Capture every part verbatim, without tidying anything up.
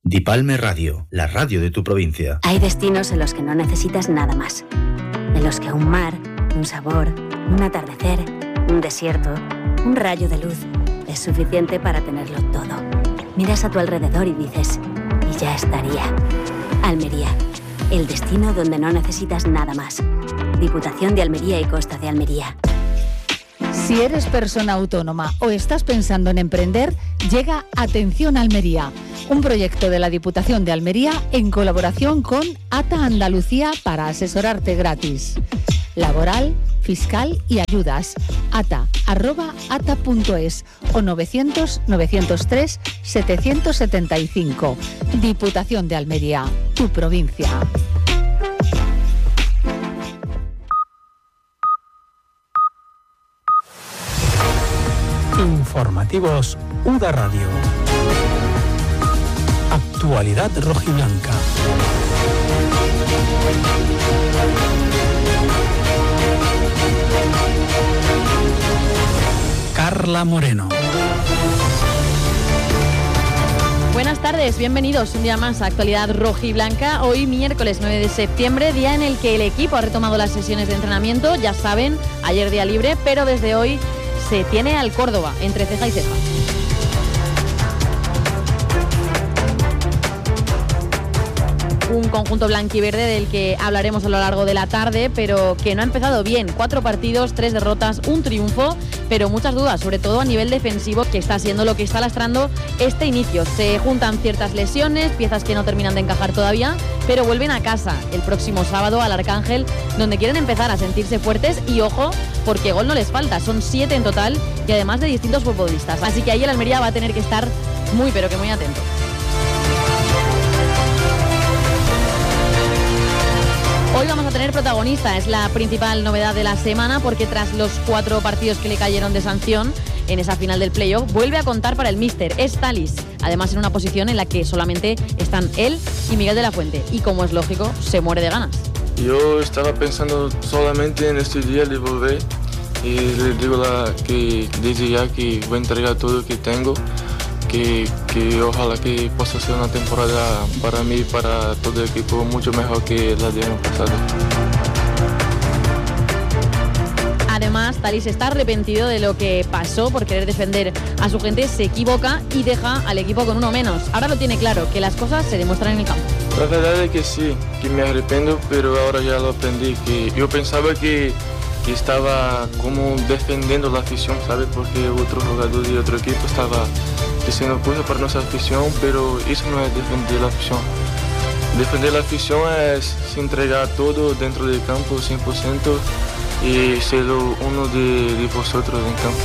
Dipalme Radio, la radio de tu provincia. Hay destinos en los que no necesitas nada más. En los que un mar, un sabor, un atardecer, un desierto, un rayo de luz es suficiente para tenerlo todo. Miras a tu alrededor y dices, y ya estaría. Almería, el destino donde no necesitas nada más. Diputación de Almería y Costa de Almería. Si eres persona autónoma o estás pensando en emprender, llega Atención Almería, un proyecto de la Diputación de Almería en colaboración con ATA Andalucía para asesorarte gratis. Laboral, fiscal y ayudas. ata arroba ata punto es o novecientos novecientos tres setecientos setenta y cinco. Diputación de Almería, tu provincia. Informativos U D A Radio. Actualidad rojiblanca. Carla Moreno. Buenas tardes, bienvenidos un día más a Actualidad Rojiblanca. Hoy miércoles nueve de septiembre, día en el que el equipo ha retomado las sesiones de entrenamiento. Ya saben, ayer día libre, pero desde hoy se tiene al Córdoba entre ceja y ceja. Un conjunto blanquiverde del que hablaremos a lo largo de la tarde, pero que no ha empezado bien. Cuatro partidos, tres derrotas, un triunfo, pero muchas dudas, sobre todo a nivel defensivo, que está siendo lo que está lastrando este inicio. Se juntan ciertas lesiones, piezas que no terminan de encajar todavía, pero vuelven a casa el próximo sábado al Arcángel, donde quieren empezar a sentirse fuertes y, ojo, porque gol no les falta, son siete en total y además de distintos futbolistas. Así que ahí el Almería va a tener que estar muy, pero que muy atento. Hoy vamos a tener protagonista, es la principal novedad de la semana, porque tras los cuatro partidos que le cayeron de sanción en esa final del playoff, vuelve a contar para el míster, es Thalys, además en una posición en la que solamente están él y Miguel de la Fuente, y como es lógico, se muere de ganas. Yo estaba pensando solamente en este día de volver y les digo la, que desde ya que voy a entregar todo lo que tengo, que, que ojalá que pueda ser una temporada para mí y para todo el equipo mucho mejor que la del año pasado. Además, Thalys está arrepentido de lo que pasó por querer defender a su gente, se equivoca y deja al equipo con uno menos. Ahora lo tiene claro, que las cosas se demuestran en el campo. La verdad es que sí, que me arrepiento, pero ahora ya lo aprendí, que yo pensaba que, que estaba como defendiendo la afición, ¿sabes? Porque otro jugador de otro equipo estaba diciendo cosas para nuestra afición, pero eso no es defender la afición. Defender la afición es entregar todo dentro del campo, cien por ciento, y ser uno de, de vosotros en campo.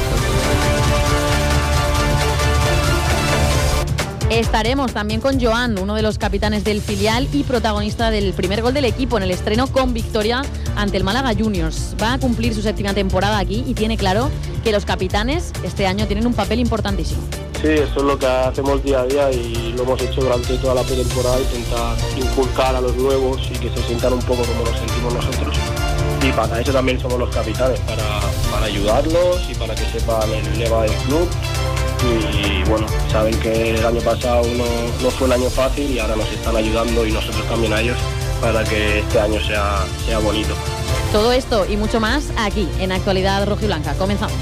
Estaremos también con Joan, uno de los capitanes del filial y protagonista del primer gol del equipo en el estreno con victoria ante el Málaga Juniors. Va a cumplir su séptima temporada aquí y tiene claro que los capitanes este año tienen un papel importantísimo. Sí, eso es lo que hacemos día a día y lo hemos hecho durante toda la pretemporada, intentar inculcar a los nuevos y que se sientan un poco como nos sentimos nosotros. Y para eso también somos los capitanes, para, para ayudarlos y para que sepan el lema del club. Y bueno, saben que el año pasado no, no fue un año fácil y ahora nos están ayudando y nosotros también a ellos para que este año sea, sea bonito. Todo esto y mucho más aquí en Actualidad Rojiblanca. Comenzamos.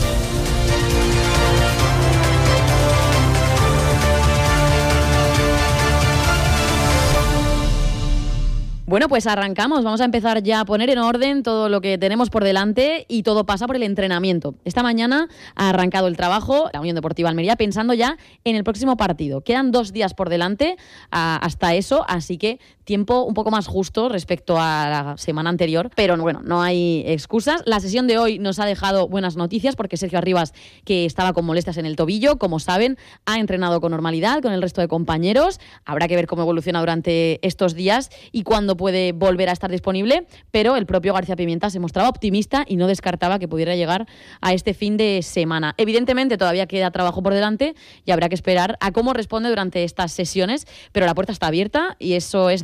Bueno, pues arrancamos. Vamos a empezar ya a poner en orden todo lo que tenemos por delante y todo pasa por el entrenamiento. Esta mañana ha arrancado el trabajo la Unión Deportiva Almería pensando ya en el próximo partido. Quedan dos días por delante a, hasta eso, así que tiempo un poco más justo respecto a la semana anterior, pero bueno, no hay excusas. La sesión de hoy nos ha dejado buenas noticias porque Sergio Arribas, que estaba con molestias en el tobillo, como saben, ha entrenado con normalidad con el resto de compañeros. Habrá que ver cómo evoluciona durante estos días y cuándo puede volver a estar disponible, pero el propio García Pimienta se mostraba optimista y no descartaba que pudiera llegar a este fin de semana. Evidentemente todavía queda trabajo por delante y habrá que esperar a cómo responde durante estas sesiones, pero la puerta está abierta y eso es de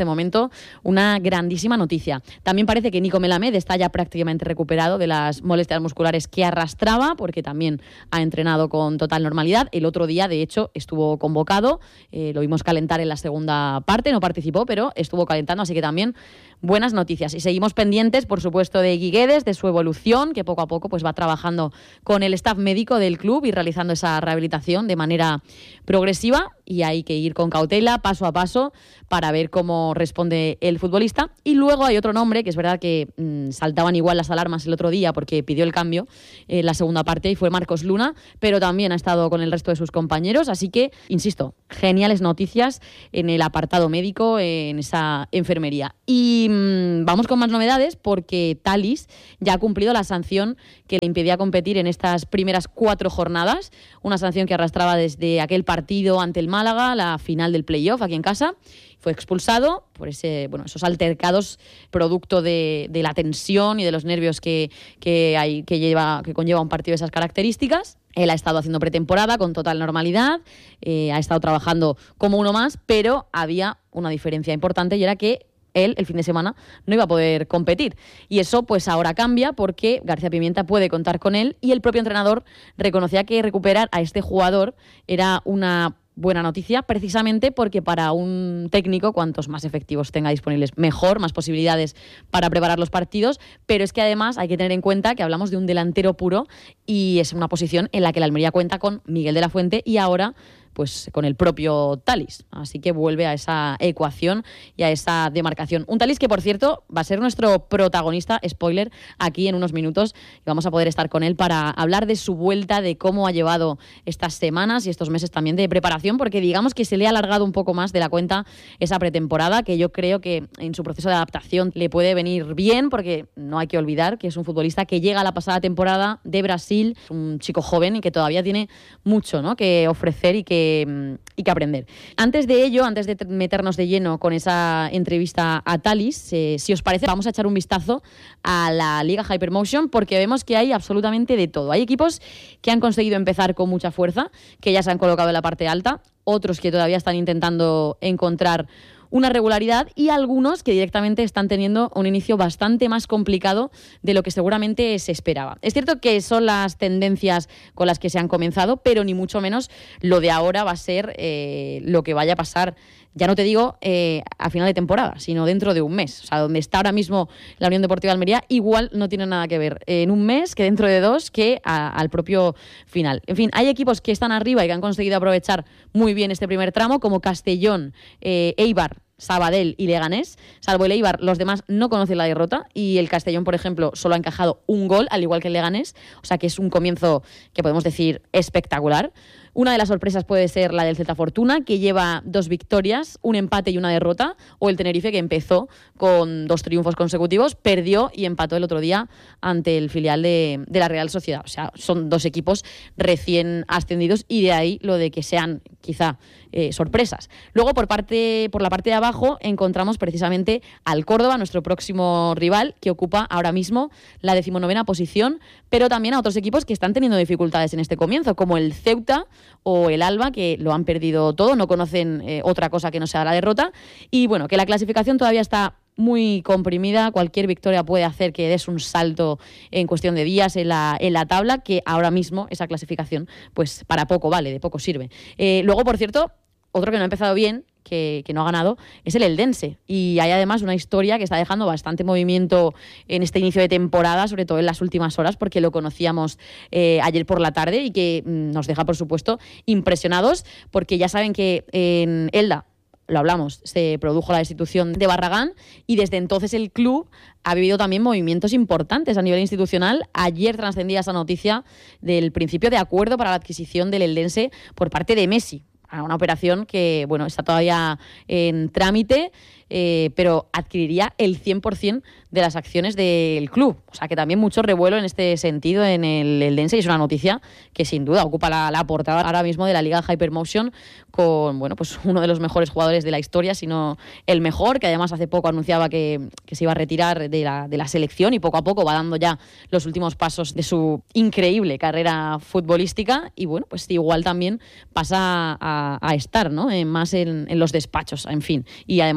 momento una grandísima noticia. También parece que Nico Melamed está ya prácticamente recuperado de las molestias musculares que arrastraba, porque también ha entrenado con total normalidad. El otro día, de hecho, estuvo convocado, eh, lo vimos calentar en la segunda parte, no participó, pero estuvo calentando, así que también buenas noticias. Y seguimos pendientes, por supuesto, de Gui Guedes, de su evolución, que poco a poco pues va trabajando con el staff médico del club y realizando esa rehabilitación de manera progresiva, y hay que ir con cautela, paso a paso, para ver cómo responde el futbolista. Y luego hay otro nombre, que es verdad que mmm, saltaban igual las alarmas el otro día porque pidió el cambio en la segunda parte, y fue Marcos Luna, pero también ha estado con el resto de sus compañeros, así que, insisto, geniales noticias en el apartado médico, en esa enfermería. Y mmm, vamos con más novedades, porque Thalys ya ha cumplido la sanción que le impedía competir en estas primeras cuatro jornadas, una sanción que arrastraba desde aquel partido ante el Málaga, la final del playoff aquí en casa. Fue expulsado por ese, bueno, esos altercados producto de, de la tensión y de los nervios que, que, hay, que, lleva, que conlleva un partido de esas características. Él ha estado haciendo pretemporada con total normalidad, eh, ha estado trabajando como uno más, pero había una diferencia importante, y era que él, el fin de semana, no iba a poder competir. Y eso pues ahora cambia, porque García Pimienta puede contar con él, y el propio entrenador reconocía que recuperar a este jugador era una buena noticia, precisamente porque para un técnico, cuantos más efectivos tenga disponibles, mejor, más posibilidades para preparar los partidos, pero es que además hay que tener en cuenta que hablamos de un delantero puro, y es una posición en la que la Almería cuenta con Miguel de la Fuente y ahora pues con el propio Thalys. Así que vuelve a esa ecuación y a esa demarcación. Un Thalys que, por cierto, va a ser nuestro protagonista, spoiler, aquí en unos minutos, y vamos a poder estar con él para hablar de su vuelta, de cómo ha llevado estas semanas y estos meses también de preparación, porque digamos que se le ha alargado un poco más de la cuenta esa pretemporada, que yo creo que en su proceso de adaptación le puede venir bien, porque no hay que olvidar que es un futbolista que llega a la pasada temporada de Brasil, un chico joven y que todavía tiene mucho, ¿no?, que ofrecer y que y que aprender. Antes de ello, antes de meternos de lleno con esa entrevista a Thalys, eh, si os parece, vamos a echar un vistazo a la Liga Hypermotion, porque vemos que hay absolutamente de todo. Hay equipos que han conseguido empezar con mucha fuerza, que ya se han colocado en la parte alta, otros que todavía están intentando encontrar una regularidad, y algunos que directamente están teniendo un inicio bastante más complicado de lo que seguramente se esperaba. Es cierto que son las tendencias con las que se han comenzado, pero ni mucho menos lo de ahora va a ser eh, lo que vaya a pasar, ya no te digo eh, a final de temporada, sino dentro de un mes. O sea, donde está ahora mismo la Unión Deportiva Almería, igual no tiene nada que ver en un mes que dentro de dos, que a, al propio final. En fin, hay equipos que están arriba y que han conseguido aprovechar muy bien este primer tramo, como Castellón, eh, Eibar, Sabadell y Leganés. Salvo el Eibar, los demás no conocen la derrota, y el Castellón, por ejemplo, solo ha encajado un gol, al igual que el Leganés, o sea que es un comienzo que podemos decir espectacular. Una de las sorpresas puede ser la del Celta Fortuna, que lleva dos victorias, un empate y una derrota, o el Tenerife, que empezó con dos triunfos consecutivos, perdió y empató el otro día ante el filial de, de la Real Sociedad. O sea, son dos equipos recién ascendidos, y de ahí lo de que sean quizá eh, sorpresas. Luego, por parte por la parte de abajo, encontramos precisamente al Córdoba, nuestro próximo rival, que ocupa ahora mismo la decimonovena posición, pero también a otros equipos que están teniendo dificultades en este comienzo, como el Ceuta o el Alba, que lo han perdido todo, no conocen eh, otra cosa que no sea la derrota, y bueno, que la clasificación todavía está muy comprimida. Cualquier victoria puede hacer que des un salto en cuestión de días en la, en la tabla, que ahora mismo esa clasificación pues para poco vale, de poco sirve. Eh, luego, por cierto, otro que no ha empezado bien, que, que no ha ganado, es el Eldense. Y hay además una historia que está dejando bastante movimiento en este inicio de temporada, sobre todo en las últimas horas, porque lo conocíamos eh, ayer por la tarde, y que mm, nos deja, por supuesto, impresionados, porque ya saben que en Elda, lo hablamos, se produjo la destitución de Barragán, y desde entonces el club ha vivido también movimientos importantes a nivel institucional. Ayer trascendía esa noticia del principio de acuerdo para la adquisición del Eldense por parte de Messi. Una operación que, bueno, está todavía en trámite, eh, pero adquiriría el cien por ciento de las acciones del club. O sea que también mucho revuelo en este sentido en el Eldense, y es una noticia que sin duda ocupa la, la portada ahora mismo de la Liga Hypermotion, con, bueno, pues uno de los mejores jugadores de la historia, si no el mejor, que además hace poco anunciaba que, que se iba a retirar de la, de la selección, y poco a poco va dando ya los últimos pasos de su increíble carrera futbolística. Y bueno, pues igual también pasa a, a estar, ¿no?, en, más en, en los despachos, en fin. Y además aquí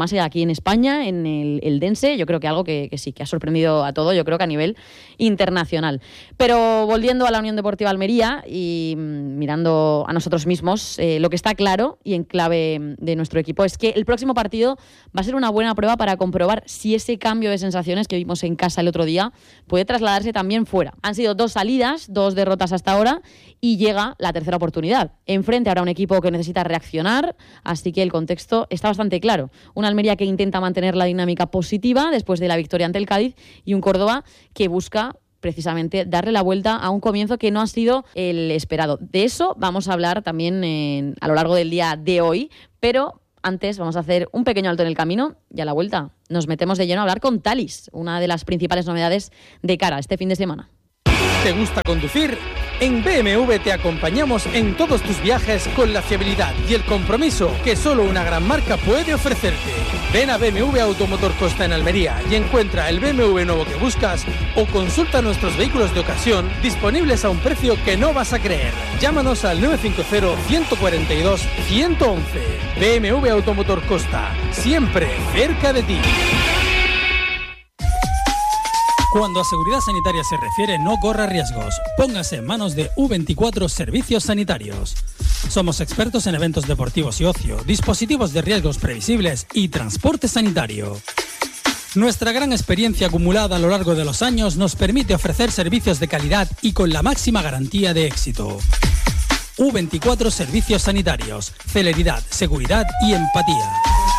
en España, en el, el Dense. Yo creo que algo que, que sí, que ha sorprendido a todo, yo creo que a nivel internacional. Pero volviendo a la Unión Deportiva Almería y mmm, mirando a nosotros mismos, eh, lo que está claro y en clave de nuestro equipo es que el próximo partido va a ser una buena prueba para comprobar si ese cambio de sensaciones que vimos en casa el otro día puede trasladarse también fuera. Han sido dos salidas, dos derrotas hasta ahora y llega la tercera oportunidad. Enfrente habrá un equipo que necesita reaccionar, así que el contexto está bastante claro. Una Almería que intenta mantener la dinámica positiva después de la victoria ante el Cádiz y un Córdoba que busca precisamente darle la vuelta a un comienzo que no ha sido el esperado. De eso vamos a hablar también en, a lo largo del día de hoy, pero antes vamos a hacer un pequeño alto en el camino y a la vuelta nos metemos de lleno a hablar con Thalys, una de las principales novedades de cara a este fin de semana. ¿Te gusta conducir? En B M W te acompañamos en todos tus viajes con la fiabilidad y el compromiso que solo una gran marca puede ofrecerte. Ven a B M W Automotor Costa en Almería y encuentra el B M W nuevo que buscas o consulta nuestros vehículos de ocasión disponibles a un precio que no vas a creer. Llámanos al nueve cinco cero, uno cuatro dos, uno uno uno. B M W Automotor Costa, siempre cerca de ti. Cuando a seguridad sanitaria se refiere, no corra riesgos. Póngase en manos de U veinticuatro Servicios Sanitarios. Somos expertos en eventos deportivos y ocio, dispositivos de riesgos previsibles y transporte sanitario. Nuestra gran experiencia acumulada a lo largo de los años nos permite ofrecer servicios de calidad y con la máxima garantía de éxito. U veinticuatro Servicios Sanitarios. Celeridad, seguridad y empatía.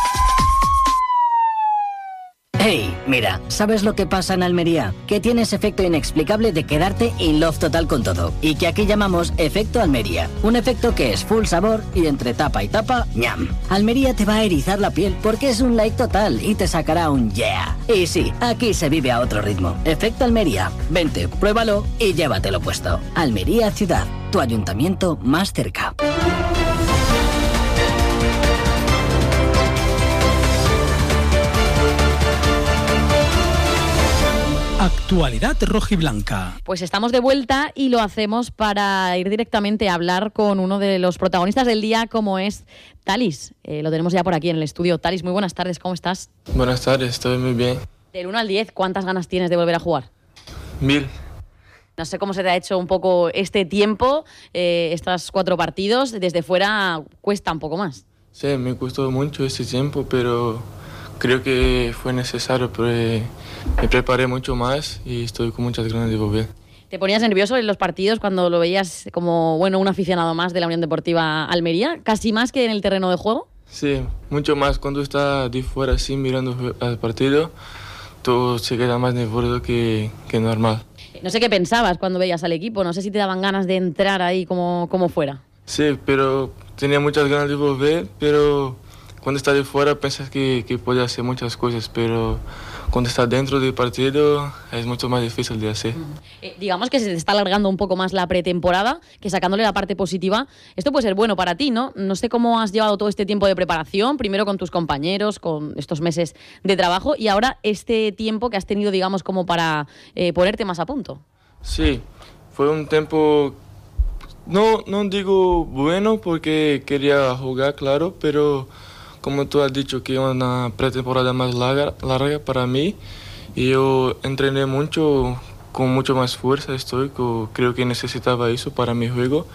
Hey, mira, ¿sabes lo que pasa en Almería? Que tienes efecto inexplicable de quedarte in love total con todo. Y que aquí llamamos efecto Almería. Un efecto que es full sabor y entre tapa y tapa, ñam. Almería te va a erizar la piel porque es un like total y te sacará un yeah. Y sí, aquí se vive a otro ritmo. Efecto Almería. Vente, pruébalo y llévatelo puesto. Almería Ciudad, tu ayuntamiento más cerca. Actualidad rojiblanca. Pues estamos de vuelta y lo hacemos para ir directamente a hablar con uno de los protagonistas del día, como es Thalys. Eh, lo tenemos ya por aquí en el estudio. Thalys, muy buenas tardes, ¿cómo estás? Buenas tardes, estoy muy bien. Del uno al diez, ¿cuántas ganas tienes de volver a jugar? Mil. No sé cómo se te ha hecho un poco este tiempo, eh, estos cuatro partidos. Desde fuera cuesta un poco más. Sí, me costó mucho este tiempo, pero creo que fue necesario, porque me preparé mucho más y estoy con muchas ganas de volver. ¿Te ponías nervioso en los partidos cuando lo veías como bueno un aficionado más de la Unión Deportiva Almería? ¿Casi más que en el terreno de juego? Sí, mucho más. Cuando estás de fuera así mirando al partido, todo se queda más nervioso que, que normal. No sé qué pensabas cuando veías al equipo, no sé si te daban ganas de entrar ahí como, como fuera. Sí, pero tenía muchas ganas de volver, pero cuando estás de fuera piensas que, que puedes hacer muchas cosas, pero cuando estás dentro del partido es mucho más difícil de hacer. Eh, digamos que se te está alargando un poco más la pretemporada, que sacándole la parte positiva, esto puede ser bueno para ti, ¿no? No sé cómo has llevado todo este tiempo de preparación, primero con tus compañeros, con estos meses de trabajo y ahora este tiempo que has tenido, digamos, como para eh, ponerte más a punto. Sí, fue un tiempo, no, no digo bueno porque quería jugar, claro, pero como tú has dicho, que es una pretemporada más larga, larga para mí, y yo entrené mucho, con mucho más fuerza estoy, creo que necesitaba eso para mi juego,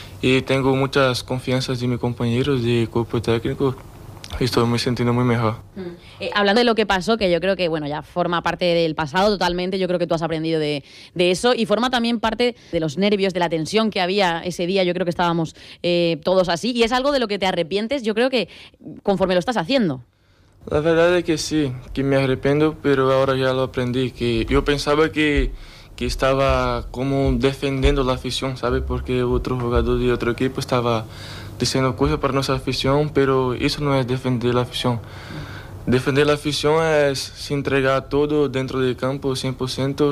y tengo muchas confianzas de mis compañeros, de cuerpo técnico, y estoy me sintiendo muy mejor. Mm. Eh, hablando de lo que pasó, que yo creo que bueno ya forma parte del pasado totalmente, yo creo que tú has aprendido de, de eso y forma también parte de los nervios, de la tensión que había ese día, yo creo que estábamos eh, todos así, y es algo de lo que te arrepientes, yo creo que conforme lo estás haciendo. La verdad es que sí, que me arrepiento, pero ahora ya lo aprendí, que yo pensaba que, que estaba como defendiendo la afición, ¿sabes? Porque otro jugador de otro equipo estaba diciendo cosas para nuestra afición, pero eso no es defender la afición. Defender la afición es se entregar todo dentro del campo, cien por ciento,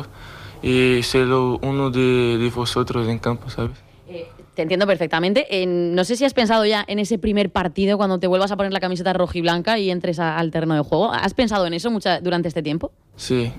y ser uno de, de vosotros en campo, ¿sabes? Eh, te entiendo perfectamente. Eh, no sé si has pensado ya en ese primer partido, cuando te vuelvas a poner la camiseta rojiblanca y entres a, al terreno de juego. ¿Has pensado en eso mucha, durante este tiempo? Sí,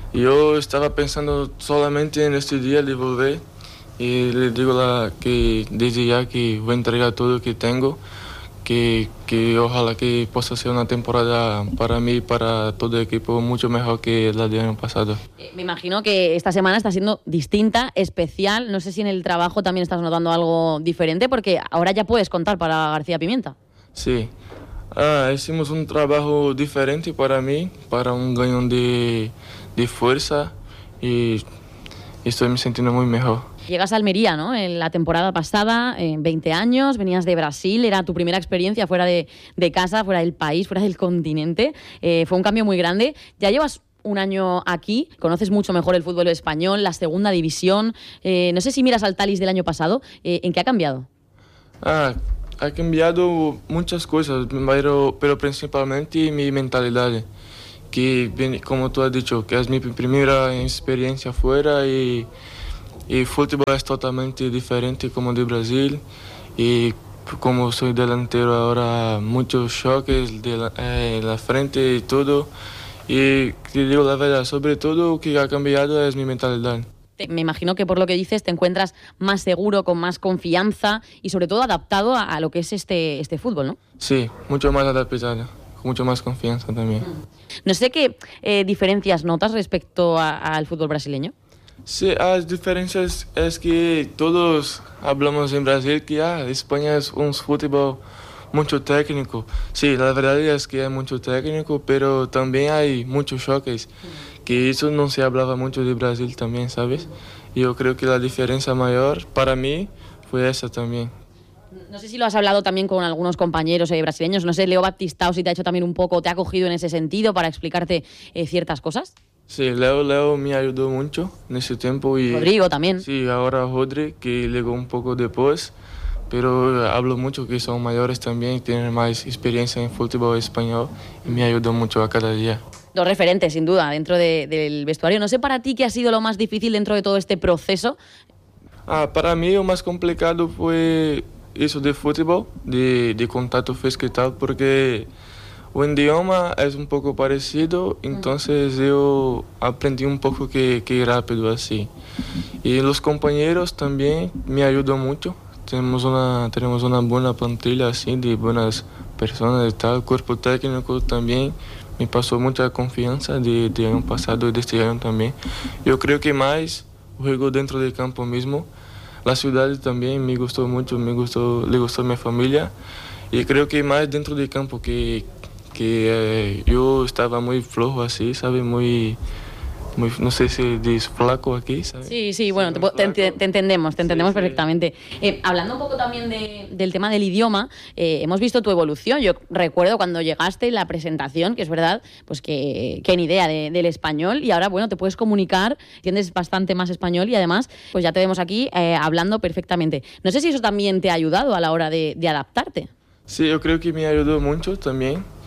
yo estaba pensando solamente en este día de volver, y le digo la, que desde ya que voy a entregar todo lo que tengo, que, que ojalá que pueda ser una temporada para mí y para todo el equipo mucho mejor que la del año pasado. Me imagino que esta semana está siendo distinta, especial. No sé si en el trabajo también estás notando algo diferente, porque ahora ya puedes contar para García Pimienta. Sí, ah, hicimos un trabajo diferente para mí, para un gañón de, de fuerza y estoy me sintiendo muy mejor. Llegas a Almería, ¿no? En la temporada pasada, en veinte años, venías de Brasil, era tu primera experiencia fuera de, de casa, fuera del país, fuera del continente. Eh, fue un cambio muy grande. Ya llevas un año aquí, conoces mucho mejor el fútbol español, la segunda división. Eh, no sé si miras al Thalys del año pasado, eh, ¿en qué ha cambiado? Ah, ha cambiado muchas cosas, pero, pero principalmente mi mentalidad. Que, como tú has dicho, que es mi primera experiencia fuera y... Y el fútbol es totalmente diferente como de Brasil y como soy delantero ahora muchos choques de la, eh, la frente y todo. Y te digo la verdad, sobre todo lo que ha cambiado es mi mentalidad. Me imagino que por lo que dices te encuentras más seguro, con más confianza y sobre todo adaptado a, a lo que es este, este fútbol, ¿no? Sí, mucho más adaptado, con mucho más confianza también. No sé qué eh, diferencias notas respecto a, al fútbol brasileño. Sí, las diferencias es que todos hablamos en Brasil que ah, España es un fútbol mucho técnico. Sí, la verdad es que es mucho técnico, pero también hay muchos choques, que eso no se hablaba mucho de Brasil también, ¿sabes? Yo creo que la diferencia mayor para mí fue esa también. No sé si lo has hablado también con algunos compañeros eh, brasileños, no sé, Leo Baptistao, si te ha hecho también un poco, te ha cogido en ese sentido para explicarte eh, ciertas cosas. Sí, Leo, Leo me ayudó mucho en ese tiempo. Y Rodrigo también. Sí, ahora Rodri, que llegó un poco después, pero hablo mucho que son mayores también, tienen más experiencia en fútbol español y me ayudó mucho a cada día. Dos referentes, sin duda, dentro de, del vestuario. No sé para ti qué ha sido lo más difícil dentro de todo este proceso. Ah, para mí lo más complicado fue eso de fútbol, de, de contacto físico y tal, porque... O idioma es un poco parecido, entonces yo aprendí un poco que, que rápido así. Y los compañeros también me ayudan mucho. Tenemos una, tenemos una buena plantilla así de buenas personas y tal. El cuerpo técnico también me pasó mucha confianza de, de año pasado y de este año también. Yo creo que más juego dentro del campo mismo. La ciudad también me gustó mucho, me gustó, le gustó a mi familia. Y creo que más dentro del campo que que eh, yo estaba muy flojo así, ¿sabes? Muy, muy, no sé si dices flaco aquí, ¿sabes? Sí, sí, bueno, te, te, te entendemos, te entendemos sí, perfectamente. Sí. Eh, hablando un poco también de, del tema del idioma, eh, hemos visto tu evolución. Yo recuerdo cuando llegaste la presentación, que es verdad, pues que, que ni idea de, del español, y ahora, bueno, te puedes comunicar, entiendes bastante más español y además, pues ya te vemos aquí eh, hablando perfectamente. No sé si eso también te ha ayudado a la hora de, de adaptarte. Sí, yo creo que me ayudó mucho también.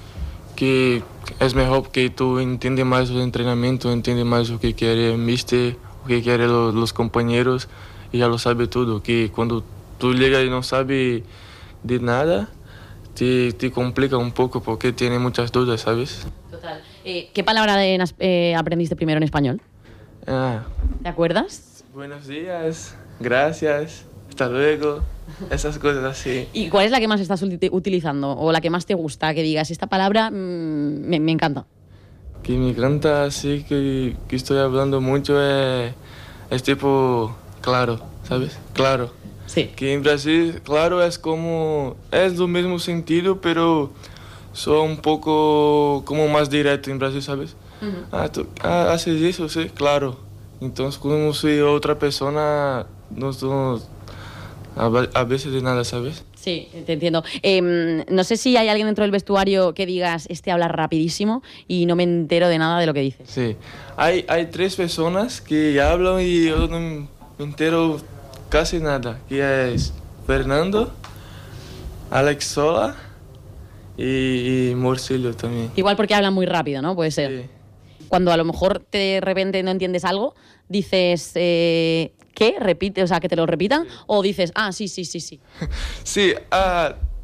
Que es mejor que tú entiendes más el entrenamiento, entiendes más lo que quiere el mister, lo que quieren los, los compañeros y ya lo sabe todo. Que cuando tú llegas y no sabes de nada, te, te complica un poco porque tiene muchas dudas, ¿sabes? Total. Eh, ¿Qué palabra de, eh, aprendiste primero en español? Ah, ¿Te acuerdas? Buenos días, gracias, hasta luego. Esas cosas así. ¿Y cuál es la que más estás utilizando o la que más te gusta? Que digas, esta palabra mmm, me, me encanta. Que me encanta, así que, que estoy hablando mucho es, es tipo claro, ¿sabes? Claro. Sí. Que en Brasil, claro, es como, es lo mismo sentido, pero son un poco como más directo en Brasil, ¿sabes? Uh-huh. Ah, tú ah, haces eso, sí, claro. Entonces, como si otra persona nos... nos a veces de nada, ¿sabes? Sí, te entiendo. Eh, no sé si hay alguien dentro del vestuario que digas, este habla rapidísimo y no me entero de nada de lo que dice. Sí, hay, hay tres personas que hablan y yo no me entero casi nada. Que es Fernando, Alex Sola y, y Morcillo también. Igual porque hablan muy rápido, ¿no? Puede ser. Sí. Cuando a lo mejor te, de repente no entiendes algo, dices... Eh, ¿Qué? ¿Repite? O sea, que te lo repitan. Sí. O dices, ah, sí, sí, sí, sí. Sí, uh,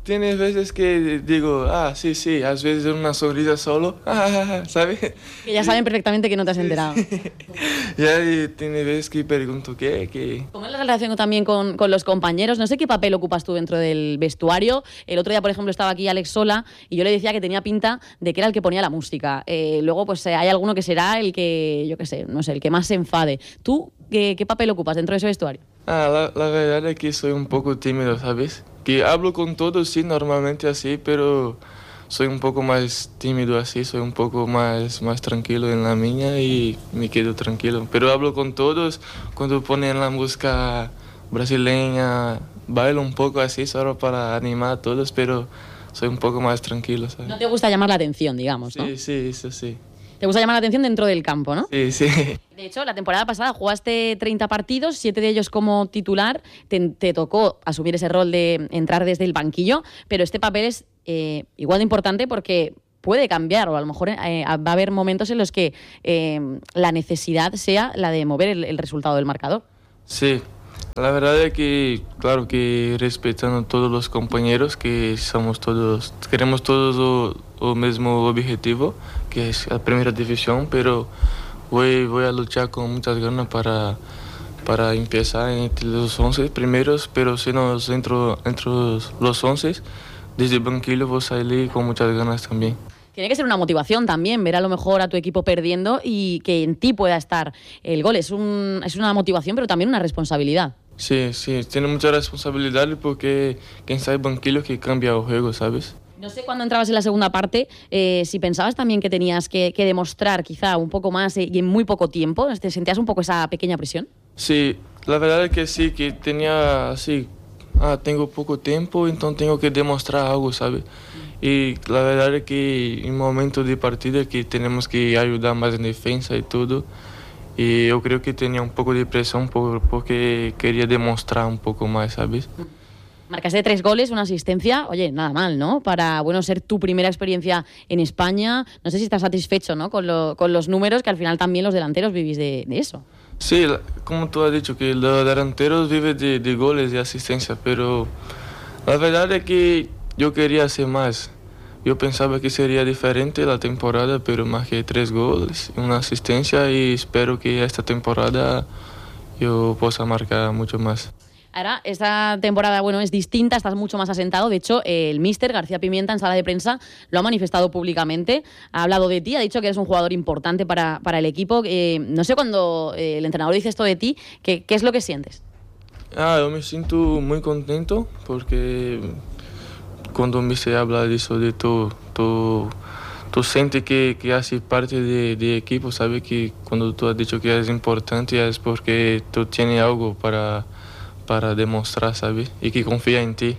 tiene veces que digo, ah, sí, sí, a veces una sonrisa solo, ah, ¿sabes? Que ya saben perfectamente que no te has enterado. Sí, sí. Ya y tiene veces que pregunto, ¿qué? ¿Qué? ¿Cómo es la relación también con, con los compañeros? No sé qué papel ocupas tú dentro del vestuario. El otro día, por ejemplo, estaba aquí Alex Sola y yo le decía que tenía pinta de que era el que ponía la música. Eh, luego, pues hay alguno que será el que, yo qué sé, no sé, el que más se enfade. ¿Tú qué, qué papel ocupas dentro de ese vestuario? Ah, la, la verdad es que soy un poco tímido, ¿sabes? Que hablo con todos, sí, normalmente así, pero soy un poco más tímido así, soy un poco más, más tranquilo en la mía y me quedo tranquilo. Pero hablo con todos, cuando ponen la música brasileña, bailo un poco así, solo para animar a todos, pero soy un poco más tranquilo, ¿sabes? No te gusta llamar la atención, digamos, ¿no? Sí, sí, eso sí. Te gusta llamar la atención dentro del campo, ¿no? Sí, sí. De hecho, la temporada pasada jugaste treinta partidos, siete de ellos como titular. Te, te tocó asumir ese rol de entrar desde el banquillo, pero este papel es eh, igual de importante porque puede cambiar o a lo mejor eh, va a haber momentos en los que eh, la necesidad sea la de mover el, el resultado del marcador. Sí, la verdad es que, claro, que respetando a todos los compañeros, que somos todos, queremos todos el mismo objetivo, que es la primera división, pero voy, voy a luchar con muchas ganas para, para empezar entre los once primeros, pero si no entro entre los once, desde el banquillo voy a salir con muchas ganas también. Tiene que ser una motivación también, ver a lo mejor a tu equipo perdiendo y que en ti pueda estar el gol. Es, un, es una motivación, pero también una responsabilidad. Sí, sí, tiene mucha responsabilidad porque quien está en el banquillo que cambia el juego, ¿sabes? No sé cuándo entrabas en la segunda parte, eh, si pensabas también que tenías que, que demostrar quizá un poco más y en muy poco tiempo, ¿te sentías un poco esa pequeña presión? Sí, la verdad es que sí, que tenía así, ah, tengo poco tiempo, entonces tengo que demostrar algo, ¿sabes? Y la verdad es que en momentos de partida que tenemos que ayudar más en defensa y todo, y yo creo que tenía un poco de presión por, porque quería demostrar un poco más, ¿sabes? Marcaste tres goles, una asistencia, oye, nada mal, ¿no? Para, bueno, ser tu primera experiencia en España, no sé si estás satisfecho, ¿no? Con, lo, con los números, que al final también los delanteros vivís de, de eso. Sí, como tú has dicho, que los delanteros viven de, de goles y asistencia, pero la verdad es que yo quería hacer más. Yo pensaba que sería diferente la temporada, pero más que tres goles, una asistencia y espero que esta temporada yo pueda marcar mucho más. Ahora, esta temporada, bueno, es distinta, estás mucho más asentado. De hecho, el míster García Pimienta en sala de prensa lo ha manifestado públicamente. Ha hablado de ti, ha dicho que eres un jugador importante para, para el equipo. Eh, no sé, cuando eh, el entrenador dice esto de ti, ¿qué, qué es lo que sientes? Ah, yo me siento muy contento porque cuando me se habla de eso, de tú, tú, tú sientes que, que haces parte del de equipo, sabes que cuando tú has dicho que eres importante es porque tú tienes algo para... para demostrar, ¿sabes? Y que confía en ti.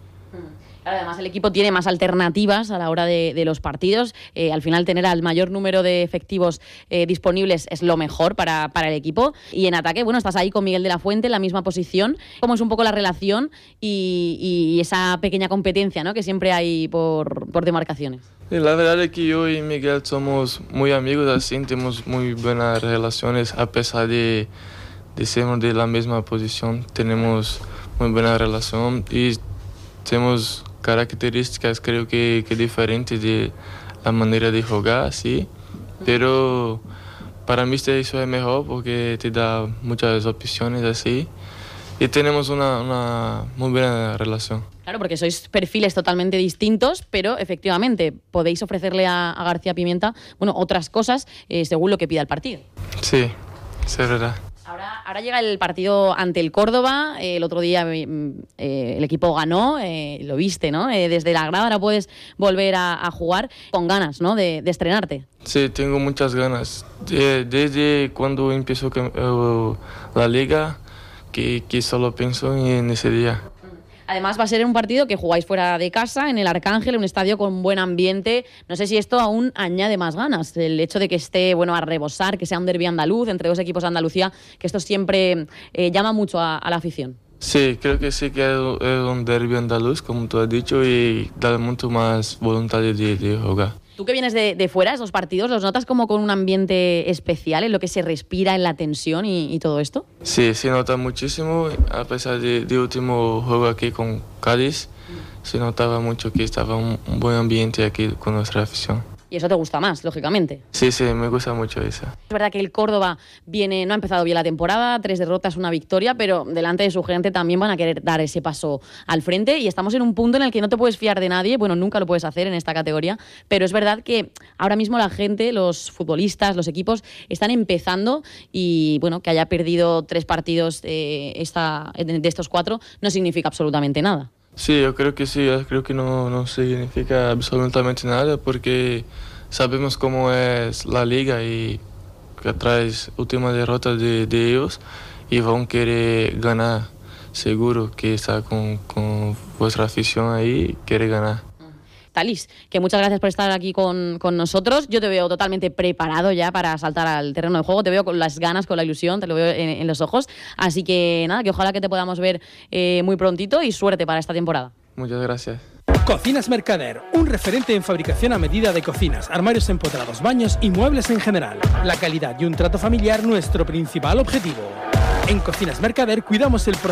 Además, el equipo tiene más alternativas a la hora de, de los partidos. Eh, al final, tener al mayor número de efectivos eh, disponibles es lo mejor para, para el equipo. Y en ataque, bueno, estás ahí con Miguel de la Fuente en la misma posición. ¿Cómo es un poco la relación y, y esa pequeña competencia, ¿no?, que siempre hay por, por demarcaciones? Sí, la verdad es que yo y Miguel somos muy amigos, así tenemos muy buenas relaciones a pesar de de sermos de la misma posición, tenemos muy buena relación y tenemos características creo que, que diferentes de la manera de jugar, sí, pero para mí eso es mejor porque te da muchas opciones así y tenemos una, una muy buena relación. Claro, porque sois perfiles totalmente distintos, pero efectivamente podéis ofrecerle a, a García Pimienta, bueno, otras cosas eh, según lo que pida el partido. Sí, es verdad. Ahora, ahora llega el partido ante el Córdoba. Eh, el otro día eh, el equipo ganó, eh, lo viste, ¿no? Eh, desde la grada ahora puedes volver a, a jugar con ganas, ¿no?, de, de estrenarte. Sí, tengo muchas ganas. De, desde cuando empezó uh, la liga, que, que solo pienso en ese día. Además va a ser un partido que jugáis fuera de casa, en el Arcángel, un estadio con buen ambiente. No sé si esto aún añade más ganas, el hecho de que esté, bueno, a rebosar, que sea un derbi andaluz entre dos equipos de Andalucía, que esto siempre eh, llama mucho a, a la afición. Sí, creo que sí que es un derbi andaluz, como tú has dicho, y da mucho más voluntad de, de jugar. Tú que vienes de, de fuera, esos partidos, ¿los notas como con un ambiente especial en lo que se respira, en la tensión y, y todo esto? Sí, se nota muchísimo, a pesar de, de último juego aquí con Cádiz, se notaba mucho que estaba un, un buen ambiente aquí con nuestra afición. Y eso te gusta más, lógicamente. Sí, sí, me gusta mucho eso. Es verdad que el Córdoba viene, no ha empezado bien la temporada, tres derrotas, una victoria, pero delante de su gente también van a querer dar ese paso al frente y estamos en un punto en el que no te puedes fiar de nadie, bueno, nunca lo puedes hacer en esta categoría, pero es verdad que ahora mismo la gente, los futbolistas, los equipos, están empezando y, bueno, que haya perdido tres partidos eh, esta, de estos cuatro no significa absolutamente nada. Sí, yo creo que sí, yo creo que no, no significa absolutamente nada porque sabemos cómo es la liga y que traes última derrota de, de ellos y van a querer ganar, seguro que está con, con vuestra afición ahí, quiere ganar. Talis, que muchas gracias por estar aquí con, con nosotros. Yo te veo totalmente preparado ya para saltar al terreno de juego. Te veo con las ganas, con la ilusión, te lo veo en, en los ojos. Así que nada, que ojalá que te podamos ver eh, muy prontito y suerte para esta temporada. Muchas gracias. Cocinas Mercader, un referente en fabricación a medida de cocinas, armarios empotrados, baños y muebles en general. La calidad y un trato familiar nuestro principal objetivo. En Cocinas Mercader cuidamos el proceso